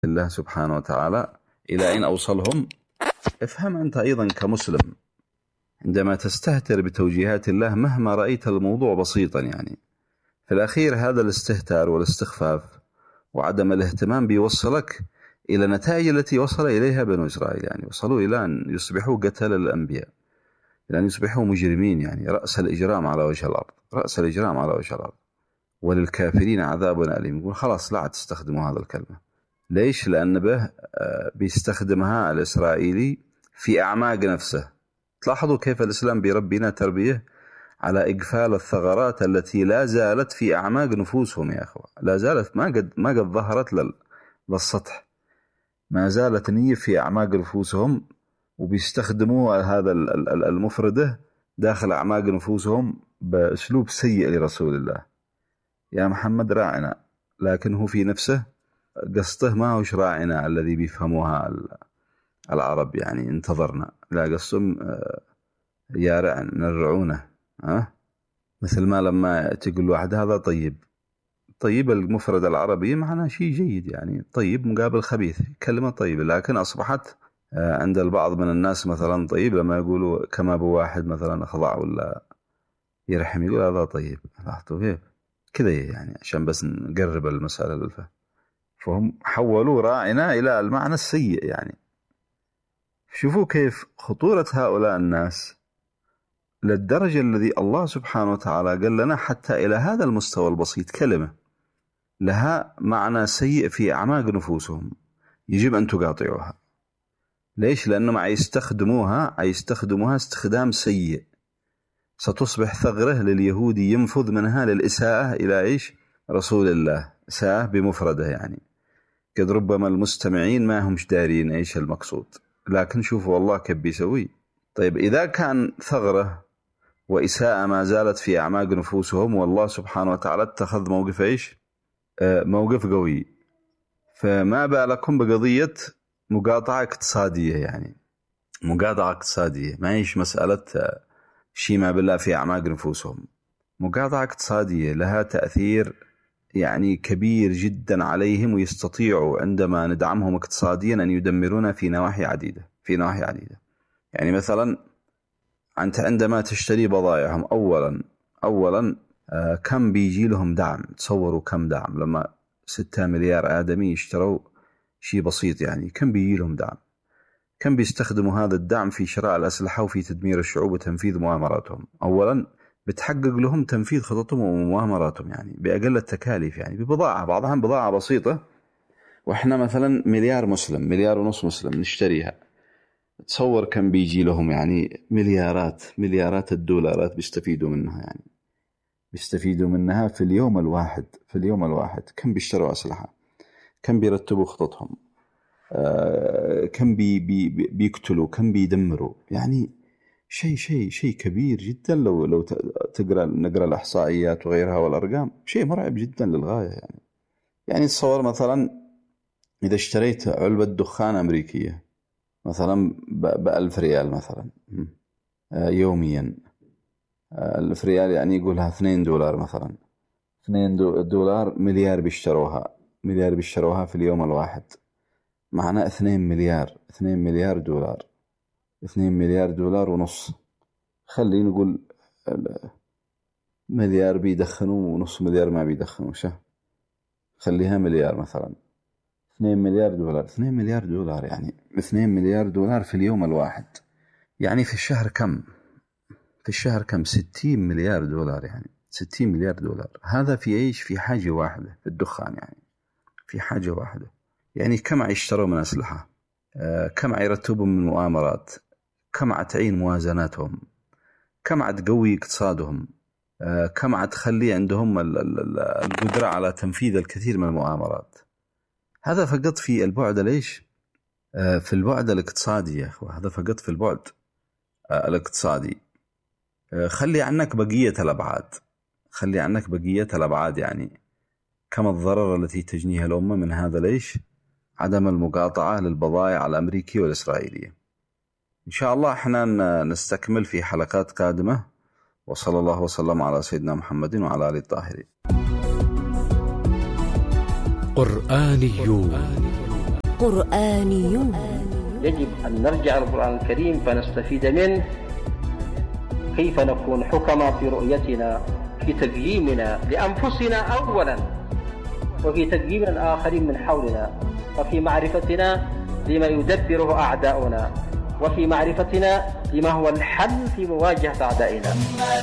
الله سبحانه وتعالى إلى أين أوصلهم. افهم أنت أيضا كمسلم عندما تستهتر بتوجيهات الله مهما رأيت الموضوع بسيطا، يعني في الأخير هذا الاستهتار والاستخفاف وعدم الاهتمام بيوصلك إلى نتائج التي وصل إليها بنو إسرائيل، يعني وصلوا إلى أن يصبحوا قتل الأنبياء، إلى أن يصبحوا مجرمين، يعني رأس الإجرام على وجه الأرض، رأس الإجرام على وجه الأرض. وللكافرين عذاب أليم. يقول خلاص لا تستخدموا هذا الكلمة. ليش؟ لأن به بيستخدمها الإسرائيلي في أعماق نفسه. تلاحظوا كيف الإسلام بيربينا تربية على إقفال الثغرات التي لا زالت في أعماق نفوسهم يا أخوة، لا زالت ما قد ظهرت للسطح، ما زالت نية في أعماق نفوسهم، وبيستخدموا هذا المفردة داخل أعماق نفوسهم بأسلوب سيء لرسول الله. يا محمد راعنا، لكن هو في نفسه قصته ما هوش راعنا الذي بيفهموها العرب، يعني انتظرنا، لا قصهم يا رعن نرعونه. مثل ما لما تقول واحد هذا طيب المفرد العربي معناه شيء جيد، يعني طيب مقابل خبيث، كلمة طيبة، لكن أصبحت عند البعض من الناس مثلا طيب لما يقولوا كما بواحد مثلا أخضع ولا يرحم يقول هذا طيب، لاحظتوا كيف كذا، يعني عشان بس نقرب المسألة للفهم. فهم حولوا راعنا إلى المعنى السيء. يعني شوفوا كيف خطورة هؤلاء الناس للدرجة الذي الله سبحانه وتعالى قال لنا حتى إلى هذا المستوى البسيط كلمة لها معنى سيء في أعماق نفوسهم يجب أن تقاطعوها. ليش؟ لأنهم يستخدموها استخدام سيء، ستصبح ثغرة لليهودي ينفذ منها للإساءة إلى إيش؟ رسول الله، إساءة بمفرده، يعني قد ربما المستمعين ما همش دارين إيش المقصود، لكن شوفوا الله كيف بيسوي. طيب إذا كان ثغرة وإساءة ما زالت في أعماق نفوسهم، والله سبحانه وتعالى اتخذ موقف إيش؟ موقف قوي، فما بالكم بقضية مقاطعة اقتصادية، يعني مقاطعة اقتصادية ما هيش مسألة شيء ما بالله في أعماق نفوسهم، مقاطعة اقتصادية لها تأثير يعني كبير جدا عليهم، ويستطيعوا عندما ندعمهم اقتصاديا أن يدمرونا في نواحي عديدة. يعني مثلا أنت عندما تشتري بضائعهم أولا كم بيجي لهم دعم؟ تصوروا كم دعم لما 6 مليار آدمي يشتروا شيء بسيط، يعني كم بيجي لهم دعم؟ كم بيستخدموا هذا الدعم في شراء الأسلحة وفي تدمير الشعوب وتنفيذ مؤامراتهم؟ أولا بتحقق لهم تنفيذ خططهم ومؤامراتهم يعني بأقل التكاليف، يعني ببضاعة بعضها بضاعة بسيطة، وإحنا مثلا مليار مسلم، 1.5 مليار مسلم نشتريها. تصور كم بيجي لهم، يعني مليارات الدولارات بيستفيدوا منها، يعني بيستفيدوا منها في اليوم الواحد. كم بيشتروا أسلحة، كم بيرتبوا خططهم، كم بيقتلوا، كم بيدمروا، يعني شيء كبير جدا. لو نقرأ الإحصائيات وغيرها والأرقام، شيء مرعب جدا للغاية. يعني تصور مثلا إذا اشتريت علبة دخان أمريكية مثلا ب1000 ريال مثلا يوميا، 1000 ريال يعني يقولها $2 مثلا، $2 مليار بيشتروها في اليوم الواحد، معناه 2 مليار دولار، 2 مليار دولار ونص. خلينا نقول مليار بيدخنوا ونص مليار ما بيدخنوا، خليها مليار مثلا، 2 مليار دولار، 2 مليار دولار، يعني 2 مليار دولار في اليوم الواحد، يعني في الشهر كم 60 مليار دولار، يعني 60 مليار دولار. هذا في ايش؟ في حاجة واحدة، في الدخان، يعني في حاجة واحدة. يعني كم يشتروا من أسلحة، كم يرتبوا من مؤامرات، كم تعين موازناتهم، كم تقوي اقتصادهم، كم تخلي عندهم القدرة على تنفيذ الكثير من المؤامرات. هذا فقط في البعد ليش؟ في البعد الاقتصادي يا أخوة، هذا فقط في البعد الاقتصادي. خلي عنك بقية الأبعاد، يعني كم الضرر التي تجنيها الأمة من هذا ليش؟ عدم المقاطعة للبضائع الأمريكية والإسرائيلية. إن شاء الله احنا نستكمل في حلقات قادمة، وصلى الله وسلم على سيدنا محمد وعلى آله الطاهرين. قرآنيون قرآنيون. يجب أن نرجع القرآن الكريم فنستفيد منه، كيف نكون حكما في رؤيتنا، في تقييمنا لأنفسنا أولا، وفي تقييم الآخرين من حولنا، وفي معرفتنا لما يدبره أعداؤنا، وفي معرفتنا لما هو الحل في مواجهة أعدائنا.